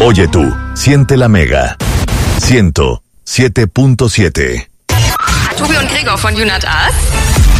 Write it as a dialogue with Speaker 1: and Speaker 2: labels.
Speaker 1: Oye tú, siente la Mega. 107.7.
Speaker 2: Tobi und Gregor von Junat Ast.